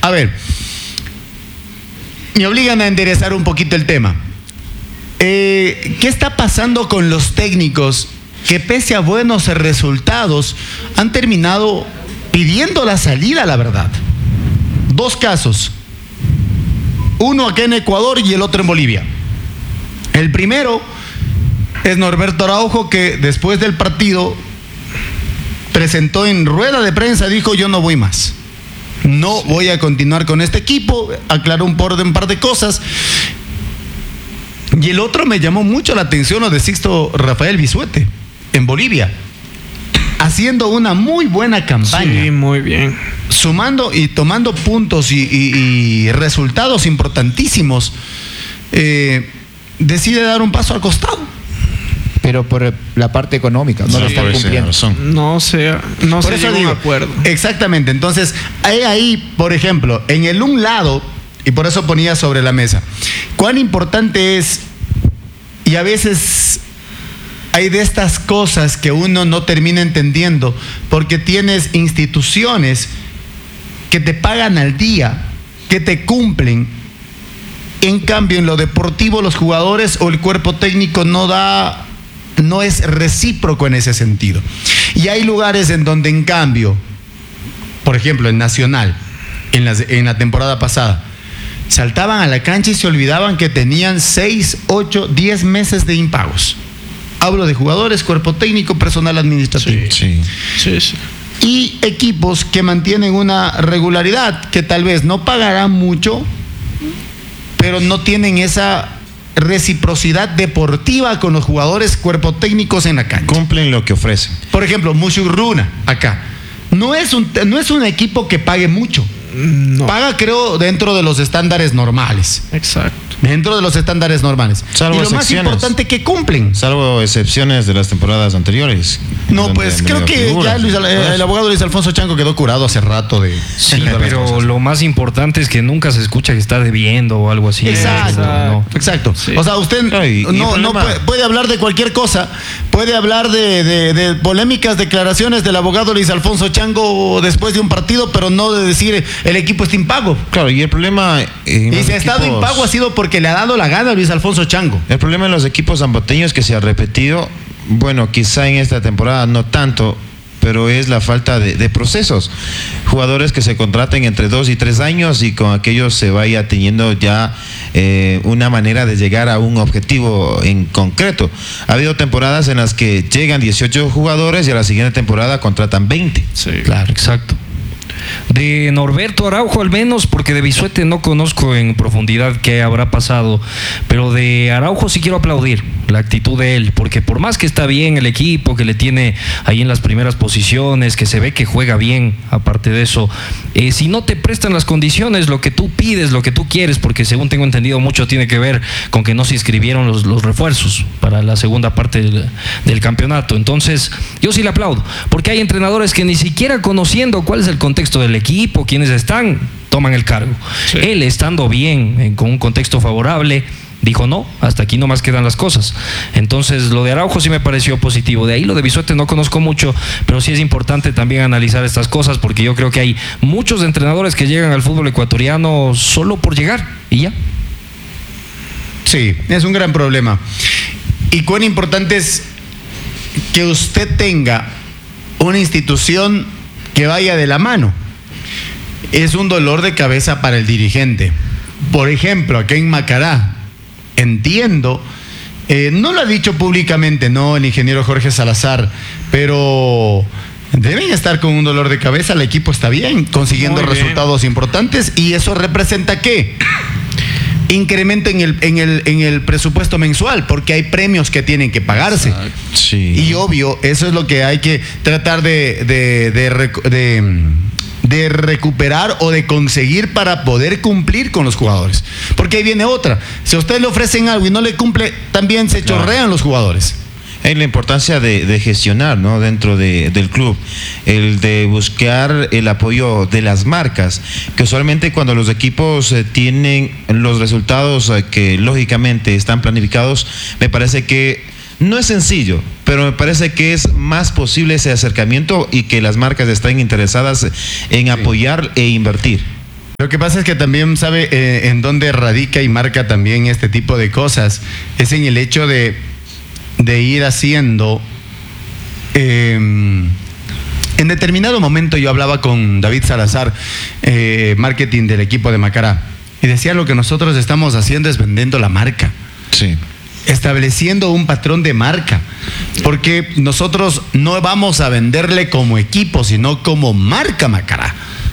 A ver, me obligan a enderezar un poquito el tema. ¿Qué está pasando con los técnicos que pese a buenos resultados han terminado pidiendo la salida, la verdad? Dos casos. Uno acá en Ecuador y el otro en Bolivia. El primero es Norberto Araujo, que después del partido presentó en rueda de prensa, dijo: yo no voy más. No voy a continuar con este equipo. Aclaró un par de cosas. Y el otro me llamó mucho la atención, lo de Sixto Rafael Bisuete, en Bolivia, haciendo una muy buena campaña. Sí, muy bien. Sumando y tomando puntos y resultados importantísimos. Decide dar un paso al costado. Pero por la parte económica, no lo están cumpliendo. No se llegó a un acuerdo. Exactamente. Entonces, ahí, por ejemplo, en un lado, y por eso ponía sobre la mesa, cuán importante es, y a veces hay de estas cosas que uno no termina entendiendo, porque tienes instituciones que te pagan al día, que te cumplen. En cambio, en lo deportivo, los jugadores o el cuerpo técnico no es recíproco en ese sentido. Y hay lugares en donde, en cambio, por ejemplo, en Nacional, en la temporada pasada, saltaban a la cancha y se olvidaban que tenían 6, 8, 10 meses de impagos. Hablo de jugadores, cuerpo técnico, personal administrativo. Sí. Y equipos que mantienen una regularidad, que tal vez no pagarán mucho, pero no tienen esa reciprocidad deportiva con los jugadores, cuerpo técnicos en la cancha. Cumplen lo que ofrecen. Por ejemplo, Mushurruna, acá. No es un equipo que pague mucho. No. Paga, creo, dentro de los estándares normales. Exacto. Dentro de los estándares normales. Salvo y lo más excepciones. importante, que cumplen. Salvo excepciones de las temporadas anteriores. No, pues creo que ya el abogado Luis Alfonso Chango quedó curado hace rato de... Sí, pero lo más importante es que nunca se escucha que está debiendo o algo así. Exacto. Exacto. Sí. O sea, usted no puede hablar de cualquier cosa. Puede hablar de polémicas declaraciones del abogado Luis Alfonso Chango después de un partido, pero no de decir el equipo está impago. Claro, y el problema... Y si ha estado impago ha sido porque le ha dado la gana a Luis Alfonso Chango. El problema en los equipos zamboteños que se ha repetido, bueno, quizá en esta temporada no tanto, pero es la falta de procesos. Jugadores que se contraten entre 2 y 3 años y con aquellos se vaya teniendo ya una manera de llegar a un objetivo en concreto. Ha habido temporadas en las que llegan 18 jugadores y a la siguiente temporada contratan 20. Sí, claro, exacto. De Norberto Araujo al menos, porque de Bisuete no conozco en profundidad qué habrá pasado, pero de Araujo sí quiero aplaudir la actitud de él, porque por más que está bien el equipo, que le tiene ahí en las primeras posiciones, que se ve que juega bien, aparte de eso, si no te prestan las condiciones, lo que tú pides, lo que tú quieres, porque según tengo entendido mucho tiene que ver con que no se inscribieron los refuerzos para la segunda parte del campeonato. Entonces yo sí le aplaudo, porque hay entrenadores que ni siquiera conociendo cuál es el contexto del equipo, quiénes están, toman el cargo. Sí. Él, estando bien, con un contexto favorable, dijo no, hasta aquí nomás quedan las cosas. Entonces lo de Araujo sí me pareció positivo. De ahí lo de Bisuete no conozco mucho, pero sí es importante también analizar estas cosas, porque yo creo que hay muchos entrenadores que llegan al fútbol ecuatoriano solo por llegar y ya. Sí, es un gran problema. Y cuán importante es que usted tenga una institución que vaya de la mano. Es un dolor de cabeza para el dirigente. Por ejemplo, acá en Macará, entiendo, no lo ha dicho públicamente, no, el ingeniero Jorge Salazar, pero deben estar con un dolor de cabeza. El equipo está bien, consiguiendo resultados importantes, y eso representa ¿qué? Incremento en el presupuesto mensual, porque hay premios que tienen que pagarse. Sí. Y obvio, eso es lo que hay que tratar de recuperar o de conseguir para poder cumplir con los jugadores. Porque ahí viene otra. Si a usted le ofrecen algo y no le cumple, también se chorrean los jugadores. Hay la importancia de gestionar, ¿no?, dentro del club, el de buscar el apoyo de las marcas, que usualmente cuando los equipos tienen los resultados que lógicamente están planificados, me parece que no es sencillo, pero me parece que es más posible ese acercamiento y que las marcas estén interesadas en apoyar e invertir. Lo que pasa es que también sabe en dónde radica y marca también este tipo de cosas. Es en el hecho de ir haciendo... en determinado momento yo hablaba con David Salazar, marketing del equipo de Macará, y decía lo que nosotros estamos haciendo es vendiendo la marca. Sí. Estableciendo un patrón de marca, porque nosotros no vamos a venderle como equipo, sino como marca Macará,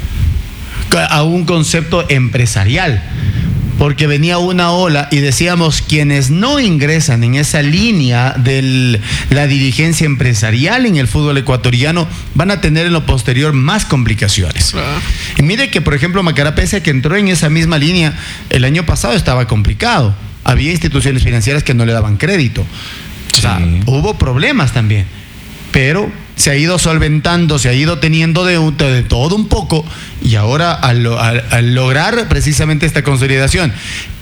a un concepto empresarial, porque venía una ola y decíamos, quienes no ingresan en esa línea de la dirigencia empresarial en el fútbol ecuatoriano van a tener en lo posterior más complicaciones. Y mire que, por ejemplo, Macará, pese a que entró en esa misma línea, el año pasado estaba complicado. Había instituciones financieras que no le daban crédito. O sea, hubo problemas también. Pero se ha ido solventando, se ha ido teniendo de todo un poco, y ahora al lograr precisamente esta consolidación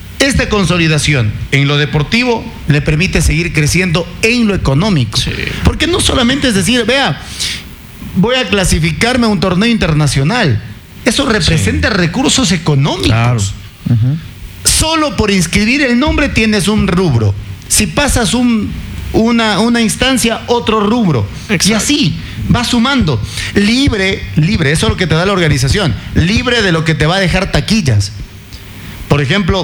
en lo deportivo le permite seguir creciendo en lo económico. Sí. Porque no solamente es decir, vea, voy a clasificarme a un torneo internacional. Eso representa recursos económicos. Claro. Solo por inscribir el nombre tienes un rubro. Si pasas una instancia, otro rubro. Exacto. Y así va sumando. Libre, eso es lo que te da la organización. Libre de lo que te va a dejar taquillas. Por ejemplo,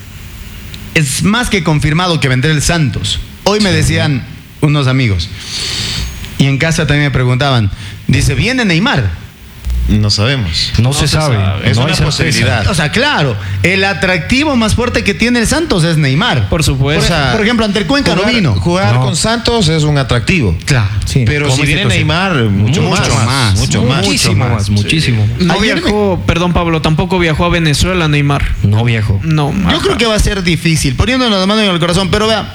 es más que confirmado que vendrá el Santos. Hoy me decían unos amigos, y en casa también me preguntaban, dice, ¿viene Neymar? No sabemos. No se sabe. Es una posibilidad. O sea, claro, el atractivo más fuerte que tiene el Santos es Neymar. Por supuesto. Por ejemplo, ante el Cuenca no vino. Jugar con Santos es un atractivo. Claro. Sí. Pero si viene Neymar, mucho más. Muchísimo. No viajó, perdón Pablo, tampoco viajó a Venezuela Neymar. No viajó. No. Yo creo que va a ser difícil, poniéndonos la mano en el corazón, pero vea,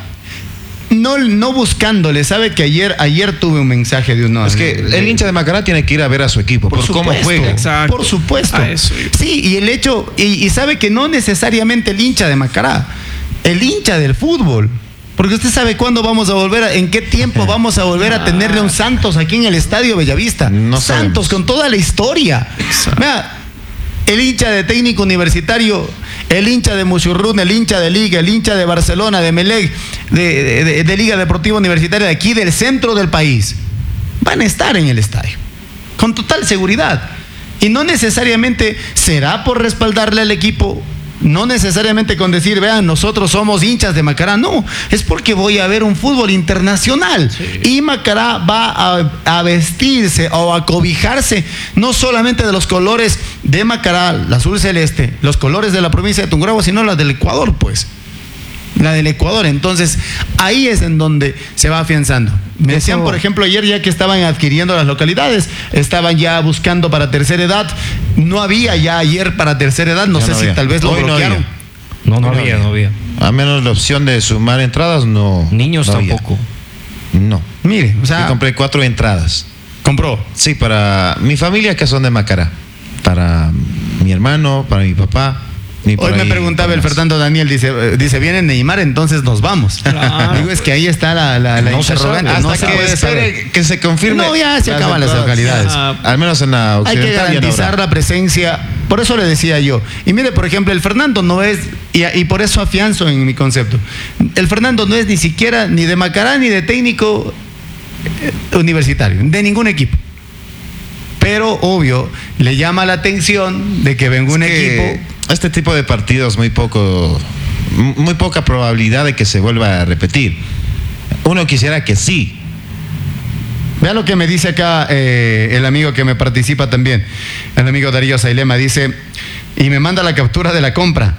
no buscándole. Sabe que ayer tuve un mensaje de uno. Es que el hincha de Macará tiene que ir a ver a su equipo por cómo juega. Exacto. Por supuesto. Sí, y el hecho, y sabe que no necesariamente el hincha de Macará, el hincha del fútbol. Porque usted sabe cuándo vamos a volver, en qué tiempo vamos a volver a tenerle un Santos aquí en el Estadio Bellavista. No Santos sabemos. con toda la historia. Vea, el hincha de Técnico Universitario, el hincha de Muchurrún, el hincha de Liga, el hincha de Barcelona, de Melec, de Liga Deportiva Universitaria de aquí del centro del país, van a estar en el estadio, con total seguridad. Y no necesariamente será por respaldarle al equipo, no necesariamente con decir, vean, nosotros somos hinchas de Macará, no, es porque voy a ver un fútbol internacional. Sí. Y Macará va a vestirse o a cobijarse no solamente de los colores de Macará, el azul celeste, los colores de la provincia de Tungurahua, sino las del Ecuador, pues. La del Ecuador. Entonces, ahí es en donde se va afianzando. Me decían, por ejemplo, ayer ya que estaban adquiriendo las localidades, estaban ya buscando para tercera edad. No había ya ayer para tercera edad, no sé si tal vez lo bloquearon. No había. A menos la opción de sumar entradas, no. Niños no tampoco. No. Mire, o sea, yo compré 4 entradas. ¿Compró? Sí, para mi familia que son de Macará. Para mi hermano, para mi papá. Hoy me preguntaba el Fernando Daniel, dice, viene Neymar, entonces nos vamos. Claro. Digo, es que ahí está la no interrogante. Hasta no que se puede saber. Que se confirme. No, ya se acaban las localidades. Al menos en la occidental. Hay que garantizar la presencia. Por eso le decía yo. Y mire, por ejemplo, el Fernando no es, y por eso afianzo en mi concepto, el Fernando no es ni siquiera ni de Macará ni de Técnico Universitario, de ningún equipo. Pero, obvio, le llama la atención de que venga un equipo. Este tipo de partidos muy poca probabilidad de que se vuelva a repetir. Uno quisiera que sí. Vea lo que me dice acá el amigo que me participa también, el amigo Darío Sailema, dice, y me manda la captura de la compra.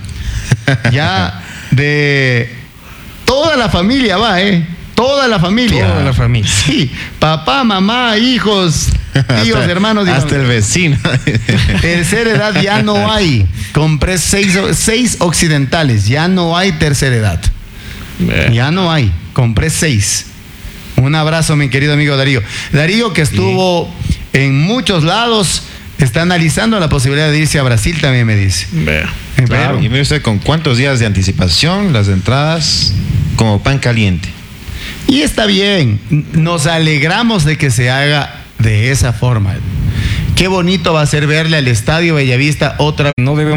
Ya de toda la familia va, Toda la familia. Toda la familia. Sí, papá, mamá, hijos, tíos, hermanos. Hasta el vecino. Tercera edad ya no hay. Compré 6 occidentales. Ya no hay tercera edad. Ya no hay. Compré 6. Un abrazo, mi querido amigo Darío. Darío, que estuvo en muchos lados, está analizando la posibilidad de irse a Brasil, también me dice. Claro. Y mire usted con cuántos días de anticipación, las entradas como pan caliente. Y está bien, nos alegramos de que se haga de esa forma. Qué bonito va a ser verle al Estadio Bellavista otra vez. No debemos